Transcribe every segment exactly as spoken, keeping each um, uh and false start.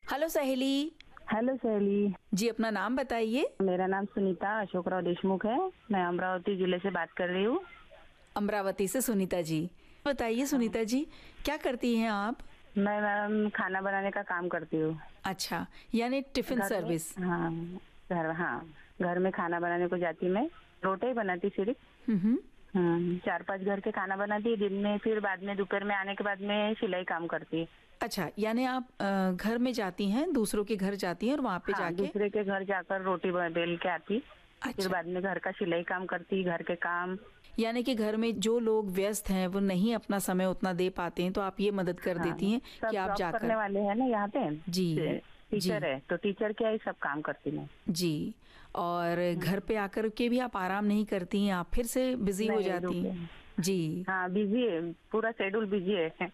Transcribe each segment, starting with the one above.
Hello सहेली। Hello सहेली जी, अपना नाम बताइए। मेरा नाम सुनीता अशोकराव देशमुख है। मैं अमरावती जिले से बात कर रही हूँ। अमरावती से सुनीता जी। बताइए सुनीता जी, क्या करती हैं आप? मैं मैम खाना बनाने का काम करती हूँ। अच्छा, यानी टिफिन घर में सर्विस। हाँ घर हाँ घर में खाना बनाने को जाती मैं। रोटी ही बनाती सिर्फ। हम्म। हम्म, चार पांच घर के खाना बनाती है दिन में, फिर बाद में दोपहर में आने के बाद में सिलाई काम करती है। अच्छा, यानी आप अ, घर में जाती हैं, दूसरों के घर जाती हैं और वहाँ पे हाँ, जाके। दूसरे के घर जाकर रोटी बना- बेल के आती। फिर अच्छा, बाद में घर का सिलाई काम करती, घर के काम। यानी कि घर में जो लोग व्यस्त हैं वो नहीं अपना समय उतना दे पाते हैं, तो आप ये मदद कर हाँ, देती हैं कि सब आप जॉब करने जाकर। वाले हैं ना यहाँ पे। जी टीचर जी है तो टीचर क्या ही सब काम करती मैं। जी। और घर पे आकर के भी आप आराम नहीं करती हैं, आप फिर से बिजी हो नहीं जाती रुके। हैं। जी। हाँ, बिजी है, पूरा शेड्यूल बिजी है।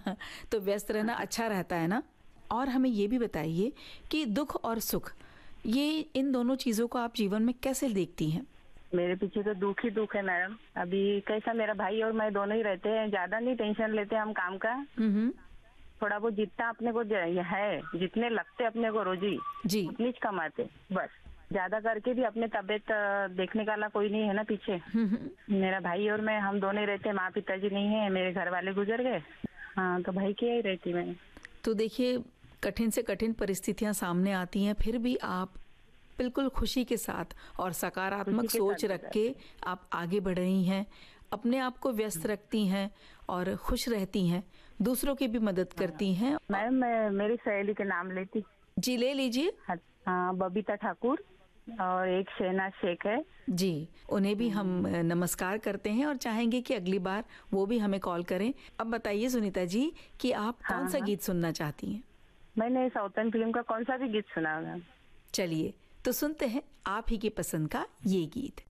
तो व्यस्त रहना अच्छा रहता है ना। और हमें ये भी बताइए कि दुख और सुख, ये इन दोनों चीज़ों को आप जीवन में कैसे देखती हैं? मेरे पीछे तो दुख ही दुख है मैडम। अभी कैसा, मेरा भाई और मैं दोनों ही रहते हैं, ज्यादा नहीं टेंशन लेते हम काम का। हम्म। थोड़ा बहुत जितना अपने को ज- है, जितने लगते अपने को रोजी, जी। उतनी ही कमाते बस। ज्यादा करके भी अपने तबीयत अ, देखने वाला कोई नहीं है ना पीछे। हम्म। मेरा भाई और मैं, हम दोनों ही रहते हैं। माँ पिताजी नहीं है, मेरे घर वाले गुजर गए। हाँ, तो भाई की ही रहती मैं। तो देखिए, कठिन से कठिन परिस्थितियां सामने आती हैं, फिर भी आप बिल्कुल खुशी के साथ और खुशी सकारात्मक के सोच साथ रख के गुजारते हैं। आप आगे बढ़ रही हैं, अपने आप को व्यस्त रखती हैं और खुश रहती हैं, दूसरों की भी मदद करती हैं। मैम, मैं मेरी सहेली के नाम लेती। जी, ले लीजिए। हाँ, बबीता ठाकुर और एक शहनाज शेख है। जी, उन्हें भी हम अ, नमस्कार करते हैं और चाहेंगे कि अगली बार वो भी हमें कॉल करें। अब बताइए सुनीता जी कि आप हाँ कौन सा हाँ, गीत सुनना चाहती हैं? मैंने साउथर्न फिल्म का कौन सा भी गीत सुना है मैम। चलिए, तो सुनते हैं आप ही की पसंद का ये गीत।